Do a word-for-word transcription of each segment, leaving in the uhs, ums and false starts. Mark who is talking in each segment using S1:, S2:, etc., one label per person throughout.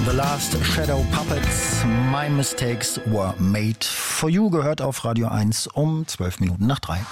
S1: The Last Shadow Puppets, My Mistakes Were Made For You, gehört auf Radio eins um zwölf Minuten nach drei.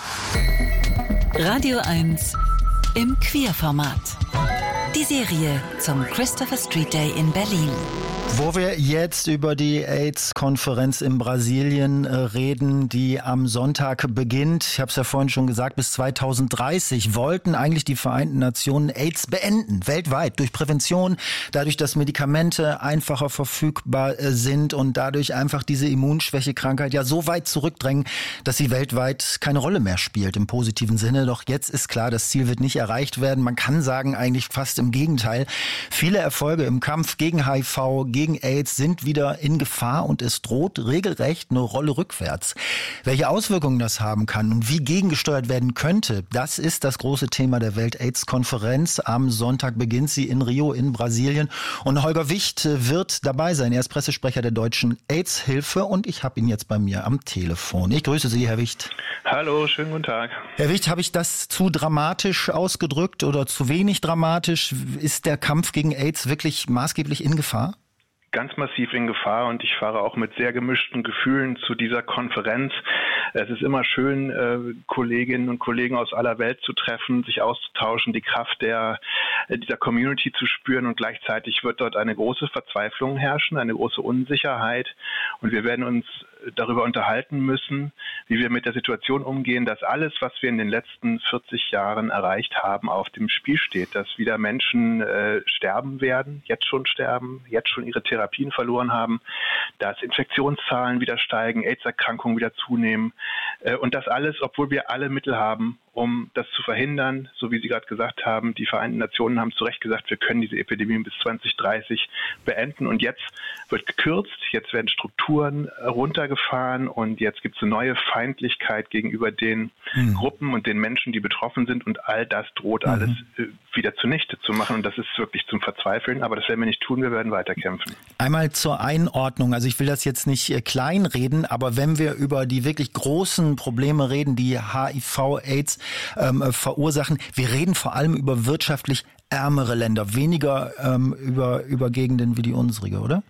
S2: Radio eins im Queerformat. Die Serie zum Christopher Street Day in Berlin.
S1: Wo wir jetzt über die AIDS-Konferenz in Brasilien äh, reden, die am Sonntag beginnt. Ich habe es ja vorhin schon gesagt, bis zweitausenddreißig wollten eigentlich die Vereinten Nationen AIDS beenden, weltweit, durch Prävention, dadurch, dass Medikamente einfacher verfügbar äh, sind und dadurch einfach diese Immunschwächekrankheit ja so weit zurückdrängen, dass sie weltweit keine Rolle mehr spielt, im positiven Sinne. Doch jetzt ist klar, das Ziel wird nicht erreicht werden. Man kann sagen, eigentlich fast im Gegenteil. Viele Erfolge im Kampf gegen H I V, gegen AIDS sind wieder in Gefahr und es droht regelrecht eine Rolle rückwärts. Welche Auswirkungen das haben kann und wie gegengesteuert werden könnte, das ist das große Thema der Welt-AIDS-Konferenz. Am Sonntag beginnt sie in Rio in Brasilien und Holger Wicht wird dabei sein. Er ist Pressesprecher der Deutschen AIDS-Hilfe und ich habe ihn jetzt bei mir am Telefon. Ich grüße Sie, Herr Wicht.
S3: Hallo, schönen guten Tag.
S1: Herr Wicht, habe ich das zu dramatisch ausgedrückt oder zu wenig dramatisch? Ist der Kampf gegen AIDS wirklich maßgeblich in Gefahr?
S3: Ganz massiv in Gefahr und ich fahre auch mit sehr gemischten Gefühlen zu dieser Konferenz. Es ist immer schön, äh, Kolleginnen und Kollegen aus aller Welt zu treffen, sich auszutauschen, die Kraft der, dieser Community zu spüren und gleichzeitig wird dort eine große Verzweiflung herrschen, eine große Unsicherheit und wir werden uns darüber unterhalten müssen, wie wir mit der Situation umgehen, dass alles, was wir in den letzten vierzig Jahren erreicht haben, auf dem Spiel steht, dass wieder Menschen äh, sterben werden, jetzt schon sterben, jetzt schon ihre Therapien verloren haben, dass Infektionszahlen wieder steigen, AIDS-Erkrankungen wieder zunehmen äh, und das alles, obwohl wir alle Mittel haben, um das zu verhindern, so wie Sie gerade gesagt haben, die Vereinten Nationen haben zu Recht gesagt, wir können diese Epidemie bis zwanzig dreißig beenden und jetzt wird gekürzt, jetzt werden Strukturen runtergefahren und jetzt gibt es eine neue Feindlichkeit gegenüber den mhm. Gruppen und den Menschen, die betroffen sind und all das droht mhm. alles äh, wieder zunichte zu machen und das ist wirklich zum Verzweifeln, aber das werden wir nicht tun, wir werden weiterkämpfen.
S1: Einmal zur Einordnung, also ich will das jetzt nicht äh, kleinreden, aber wenn wir über die wirklich großen Probleme reden, die H I V, AIDS ähm, verursachen, wir reden vor allem über wirtschaftlich ärmere Länder, weniger ähm, über, über Gegenden wie die unsere, oder?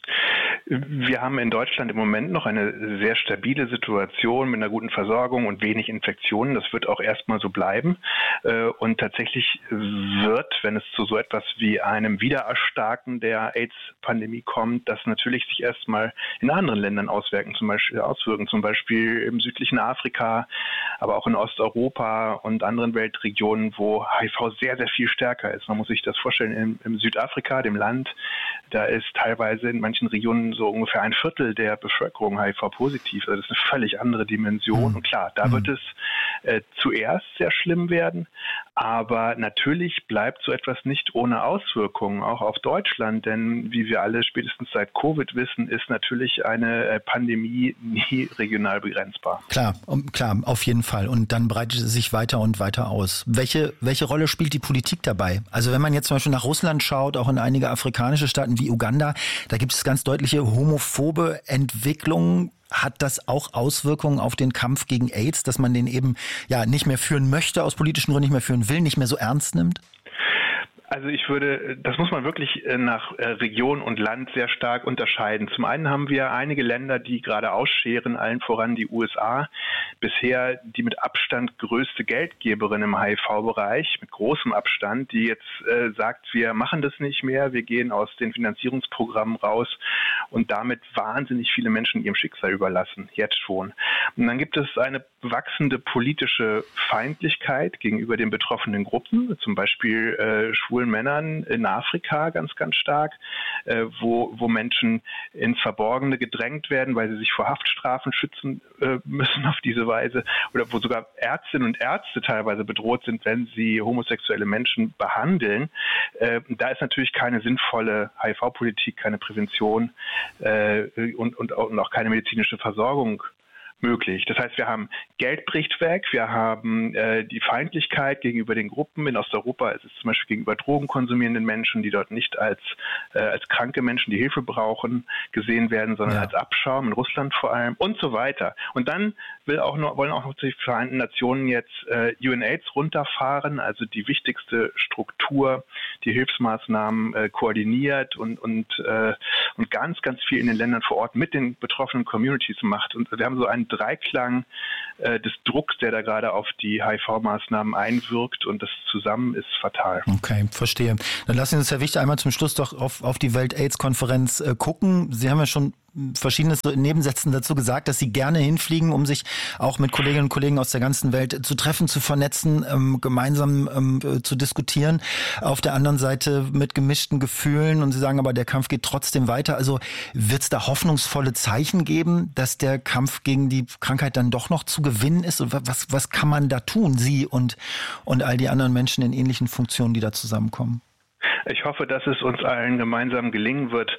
S3: Wir haben in Deutschland im Moment noch eine sehr stabile Situation mit einer guten Versorgung und wenig Infektionen. Das wird auch erstmal so bleiben. Und tatsächlich wird, wenn es zu so etwas wie einem Wiedererstarken der AIDS-Pandemie kommt, das natürlich sich erstmal in anderen Ländern auswirken, zum Beispiel auswirken, zum Beispiel im südlichen Afrika, aber auch in Osteuropa und anderen Weltregionen, wo H I V sehr, sehr viel stärker ist. Man muss sich das vorstellen, im, im Südafrika, dem Land, da ist teilweise in manchen Regionen so ungefähr ein Viertel der Bevölkerung H I V-positiv. Also das ist eine völlig andere Dimension. Und klar, da wird es äh, zuerst sehr schlimm werden. Aber natürlich bleibt so etwas nicht ohne Auswirkungen, auch auf Deutschland. Denn wie wir alle spätestens seit Covid wissen, ist natürlich eine äh, Pandemie nie regional begrenzbar.
S1: Klar, um, klar, auf jeden Fall. Und dann breitet es sich weiter und weiter aus. Welche, welche Rolle spielt die Politik dabei? Also wenn man jetzt zum Beispiel nach Russland schaut, auch in einige afrikanische Staaten wie Uganda, da gibt es ganz deutliche homophobe Entwicklungen. Hat das auch Auswirkungen auf den Kampf gegen AIDS, dass man den eben ja nicht mehr führen möchte, aus politischen Gründen nicht mehr führen will, nicht mehr so ernst nimmt?
S3: Also ich würde, das muss man wirklich nach Region und Land sehr stark unterscheiden. Zum einen haben wir einige Länder, die gerade ausscheren, allen voran die U S A, bisher die mit Abstand größte Geldgeberin im H I V-Bereich, mit großem Abstand, die jetzt äh, sagt, wir machen das nicht mehr, wir gehen aus den Finanzierungsprogrammen raus und damit wahnsinnig viele Menschen ihrem Schicksal überlassen, jetzt schon. Und dann gibt es eine wachsende politische Feindlichkeit gegenüber den betroffenen Gruppen, zum Beispiel äh, schwulen Männern in Afrika ganz, ganz stark, äh, wo, wo Menschen ins Verborgene gedrängt werden, weil sie sich vor Haftstrafen schützen äh, müssen auf diese Weise, oder wo sogar Ärztinnen und Ärzte teilweise bedroht sind, wenn sie homosexuelle Menschen behandeln. Äh, da ist natürlich keine sinnvolle H I V-Politik, keine Prävention äh, und, und, und auch keine medizinische Versorgung möglich. Das heißt, wir haben Geld bricht weg, wir haben äh, die Feindlichkeit gegenüber den Gruppen. In Osteuropa ist es zum Beispiel gegenüber drogenkonsumierenden Menschen, die dort nicht als, äh, als kranke Menschen, die Hilfe brauchen, gesehen werden, sondern ja. als Abschaum, in Russland vor allem und so weiter. Und dann will auch noch, wollen auch noch die Vereinten Nationen jetzt äh, UNAIDS runterfahren, also die wichtigste Struktur, die Hilfsmaßnahmen äh, koordiniert und, und, äh, und ganz, ganz viel in den Ländern vor Ort mit den betroffenen Communities macht. Und wir haben so einen Dreiklang äh, des Drucks, der da gerade auf die H I V-Maßnahmen einwirkt, und das zusammen ist fatal.
S1: Okay, verstehe. Dann lassen Sie uns, Herr Wicht, einmal zum Schluss doch auf, auf die Welt-AIDS-Konferenz äh, gucken. Sie haben ja schon Verschiedenes so in Nebensätzen dazu gesagt, dass Sie gerne hinfliegen, um sich auch mit Kolleginnen und Kollegen aus der ganzen Welt zu treffen, zu vernetzen, ähm, gemeinsam ähm, zu diskutieren. Auf der anderen Seite mit gemischten Gefühlen, und Sie sagen aber, der Kampf geht trotzdem weiter. Also wird es da hoffnungsvolle Zeichen geben, dass der Kampf gegen die Krankheit dann doch noch zu gewinnen ist? Und was, was kann man da tun, Sie und, und all die anderen Menschen in ähnlichen Funktionen, die da zusammenkommen?
S3: Ich hoffe, dass es uns allen gemeinsam gelingen wird,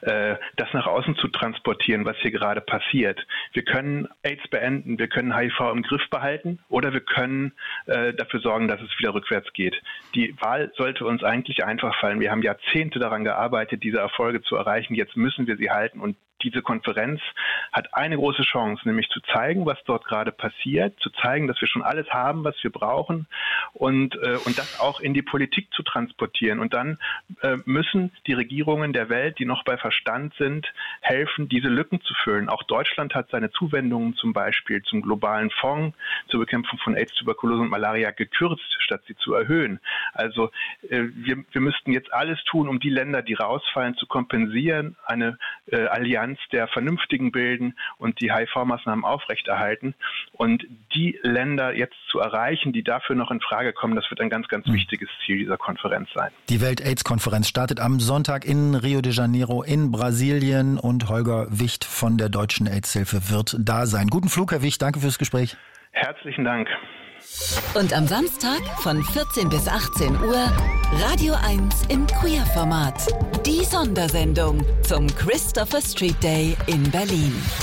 S3: das nach außen zu transportieren, was hier gerade passiert. Wir können AIDS beenden, wir können H I V im Griff behalten, oder wir können dafür sorgen, dass es wieder rückwärts geht. Die Wahl sollte uns eigentlich einfach fallen. Wir haben Jahrzehnte daran gearbeitet, diese Erfolge zu erreichen. Jetzt müssen wir sie halten, und diese Konferenz hat eine große Chance, nämlich zu zeigen, was dort gerade passiert, zu zeigen, dass wir schon alles haben, was wir brauchen, und, äh, und das auch in die Politik zu transportieren. Und dann äh, müssen die Regierungen der Welt, die noch bei Verstand sind, helfen, diese Lücken zu füllen. Auch Deutschland hat seine Zuwendungen zum Beispiel zum globalen Fonds zur Bekämpfung von AIDS, Tuberkulose und Malaria gekürzt, statt sie zu erhöhen. Also äh, wir, wir müssten jetzt alles tun, um die Länder, die rausfallen, zu kompensieren, eine äh, Allianz der Vernünftigen bilden und die H I V-Maßnahmen aufrechterhalten. Und die Länder jetzt zu erreichen, die dafür noch in Frage kommen, das wird ein ganz, ganz wichtiges Ziel dieser Konferenz sein.
S1: Die Welt-AIDS-Konferenz startet am Sonntag in Rio de Janeiro in Brasilien, und Holger Wicht von der Deutschen AIDS-Hilfe wird da sein. Guten Flug, Herr Wicht. Danke fürs Gespräch.
S3: Herzlichen Dank.
S2: Und am Samstag von vierzehn bis achtzehn Uhr Radio eins im Queer-Format. Die Sondersendung zum Christopher Street Day in Berlin.